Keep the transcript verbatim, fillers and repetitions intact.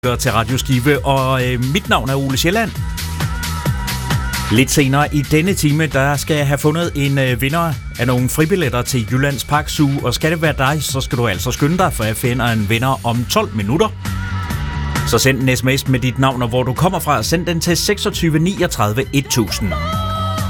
Til Radio Skive, og øh, mit navn er Ole Sjælland. Lidt senere i denne time, der skal jeg have fundet en øh, vinder af nogle fribilletter til Jyllands Park Zoo, og skal det være dig, så skal du altså skynde dig, for jeg finder en vinder om tolv minutter. Så send en sms med dit navn og hvor du kommer fra, send den til seksogtyve niogtredive et tusind.